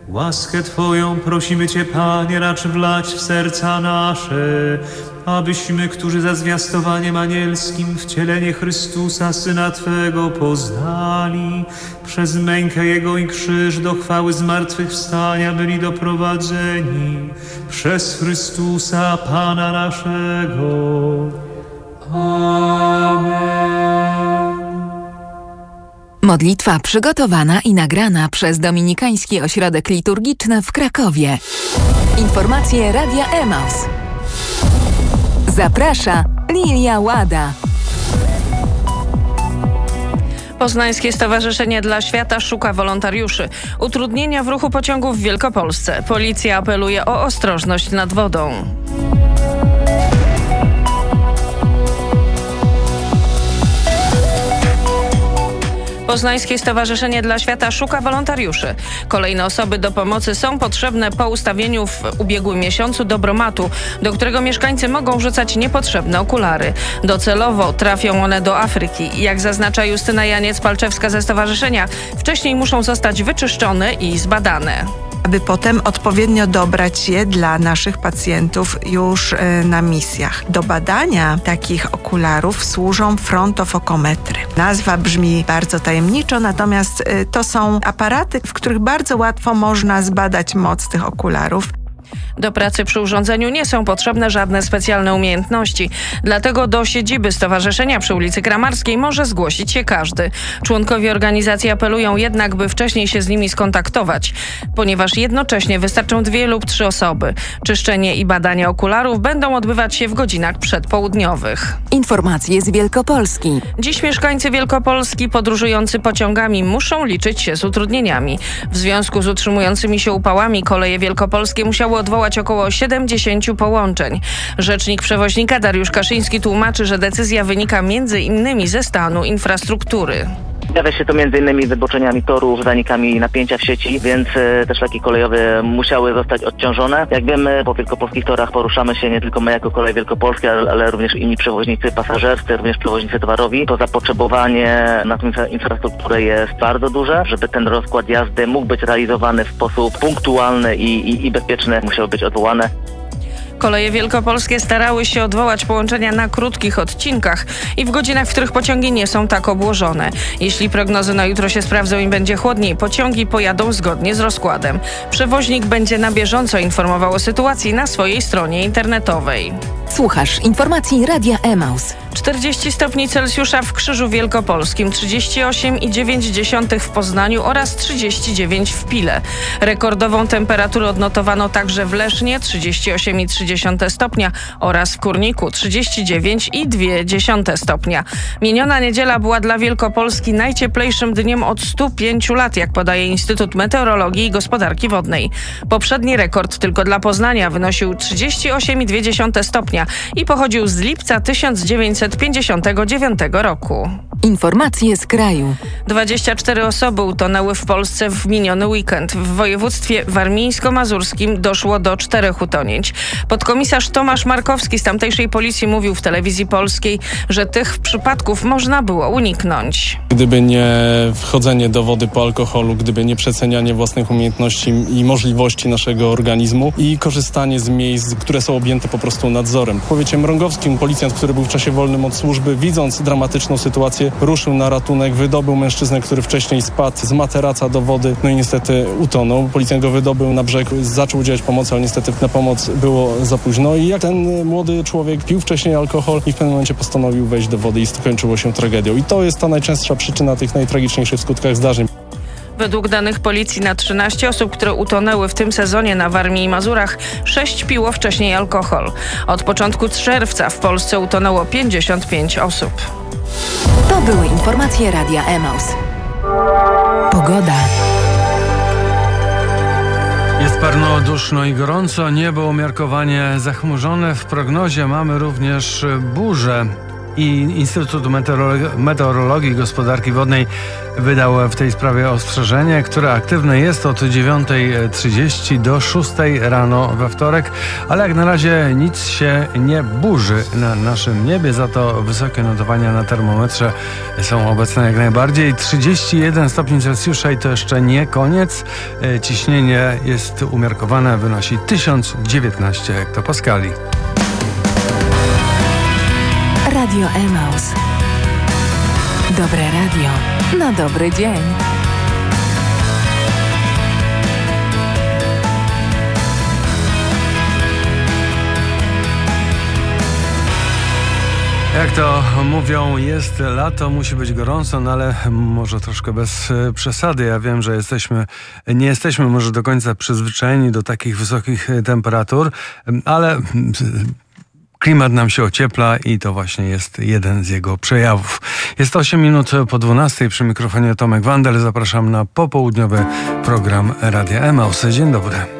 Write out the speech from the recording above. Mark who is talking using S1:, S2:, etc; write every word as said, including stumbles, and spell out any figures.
S1: Łaskę Twoją prosimy Cię, Panie, racz wlać w serca nasze, abyśmy, którzy za zwiastowaniem anielskim wcielenie Chrystusa, Syna Twego, poznali, przez mękę Jego i krzyż do chwały zmartwychwstania byli doprowadzeni, przez Chrystusa, Pana naszego. Amen.
S2: Modlitwa przygotowana i nagrana przez Dominikański Ośrodek Liturgiczny w Krakowie. Informacje Radia Emaus. Zaprasza Lilia Łada.
S3: Poznańskie Stowarzyszenie dla Świata szuka wolontariuszy. Utrudnienia w ruchu pociągów w Wielkopolsce. Policja apeluje o ostrożność nad wodą. Poznańskie Stowarzyszenie dla Świata szuka wolontariuszy. Kolejne osoby do pomocy są potrzebne po ustawieniu w ubiegłym miesiącu dobromatu, do którego mieszkańcy mogą rzucać niepotrzebne okulary. Docelowo trafią one do Afryki. Jak zaznacza Justyna Janiec-Palczewska ze stowarzyszenia, wcześniej muszą zostać wyczyszczone i zbadane,
S4: aby potem odpowiednio dobrać je dla naszych pacjentów już y, na misjach. Do badania takich okularów służą frontofokometry. Nazwa brzmi bardzo tajemniczo, natomiast y, to są aparaty, w których bardzo łatwo można zbadać moc tych okularów.
S3: Do pracy przy urządzeniu nie są potrzebne żadne specjalne umiejętności. Dlatego do siedziby stowarzyszenia przy ulicy Kramarskiej może zgłosić się każdy. Członkowie organizacji apelują jednak, by wcześniej się z nimi skontaktować, ponieważ jednocześnie wystarczą dwie lub trzy osoby. Czyszczenie i badanie okularów będą odbywać się w godzinach przedpołudniowych.
S2: Informacje z Wielkopolski.
S3: Dziś mieszkańcy Wielkopolski podróżujący pociągami muszą liczyć się z utrudnieniami. W związku z utrzymującymi się upałami Koleje Wielkopolskie musiały odwołać około siedemdziesięciu połączeń. Rzecznik przewoźnika Dariusz Kaszyński tłumaczy, że decyzja wynika między innymi ze stanu infrastruktury.
S5: Objawia się to między innymi wyboczeniami torów, zanikami napięcia w sieci, więc e, te szlaki kolejowe musiały zostać odciążone. Jak wiemy, po wielkopolskich torach poruszamy się nie tylko my jako Koleje Wielkopolskie, ale, ale również inni przewoźnicy pasażerscy, również przewoźnicy towarowi. To zapotrzebowanie na tę infrastrukturę jest bardzo duże. Żeby ten rozkład jazdy mógł być realizowany w sposób punktualny i, i, i bezpieczny, musiały być odwołane.
S3: Koleje Wielkopolskie starały się odwołać połączenia na krótkich odcinkach i w godzinach, w których pociągi nie są tak obłożone. Jeśli prognozy na jutro się sprawdzą i będzie chłodniej, pociągi pojadą zgodnie z rozkładem. Przewoźnik będzie na bieżąco informował o sytuacji na swojej stronie internetowej.
S2: Słuchasz informacji Radia Emaus.
S3: czterdzieści stopni Celsjusza w Krzyżu Wielkopolskim, trzydzieści osiem i dziewięć dziesiątych w Poznaniu oraz trzydzieści dziewięć w Pile. Rekordową temperaturę odnotowano także w Lesznie, trzydzieści osiem i trzy dziesiąte stopnia oraz w Kurniku, trzydzieści dziewięć i dwie dziesiąte stopnia. Miniona niedziela była dla Wielkopolski najcieplejszym dniem od stu pięciu lat, jak podaje Instytut Meteorologii i Gospodarki Wodnej. Poprzedni rekord tylko dla Poznania wynosił trzydzieści osiem i dwie dziesiąte stopnia i pochodził z lipca tysiąc dziewięćset pięćdziesiątego dziewiątego roku.
S2: Informacje z kraju.
S3: dwadzieścia cztery osoby utonęły w Polsce w miniony weekend. W województwie warmińsko-mazurskim doszło do czterech utonięć. Podkomisarz Tomasz Markowski z tamtejszej policji mówił w telewizji polskiej, że tych przypadków można było uniknąć.
S6: Gdyby nie wchodzenie do wody po alkoholu, gdyby nie przecenianie własnych umiejętności i możliwości naszego organizmu i korzystanie z miejsc, które są objęte po prostu nadzorem. W powiecie mrągowskim policjant, który był w czasie wolnym od służby, widząc dramatyczną sytuację, ruszył na ratunek, wydobył mężczyznę, który wcześniej spadł z materaca do wody, no i niestety utonął. Policjant go wydobył na brzeg, zaczął udzielać pomocy, ale niestety na pomoc było za późno. I jak ten młody człowiek pił wcześniej alkohol i w pewnym momencie postanowił wejść do wody i skończyło się tragedią. I to jest ta najczęstsza przyczyna tych najtragiczniejszych w skutkach zdarzeń.
S3: Według danych policji na trzynaście osób, które utonęły w tym sezonie na Warmii i Mazurach, sześć piło wcześniej alkohol. Od początku czerwca w Polsce utonęło pięćdziesiąt pięć osób.
S2: To były informacje Radia Emaus. Pogoda.
S7: Jest parno, duszno i gorąco. Niebo umiarkowanie zachmurzone. W prognozie mamy również burzę. i Instytut Meteorolo- Meteorologii i Gospodarki Wodnej wydał w tej sprawie ostrzeżenie, które aktywne jest od dziewiątej trzydzieści do szóstej rano we wtorek, ale jak na razie nic się nie burzy na naszym niebie, za to wysokie notowania na termometrze są obecne jak najbardziej. trzydzieści jeden stopni Celsjusza i to jeszcze nie koniec. Ciśnienie jest umiarkowane, wynosi tysiąc dziewiętnaście hektopaskali.
S2: Radio Emaus. Dobre radio na dobry dzień.
S7: Jak to mówią, jest lato, musi być gorąco, no ale może troszkę bez przesady. Ja wiem, że jesteśmy, nie jesteśmy może do końca przyzwyczajeni do takich wysokich temperatur, ale klimat nam się ociepla i to właśnie jest jeden z jego przejawów. Jest osiem minut po dwunastej, przy mikrofonie Tomek Wandel. Zapraszam na popołudniowy program Radia Emaus. Dzień dobry.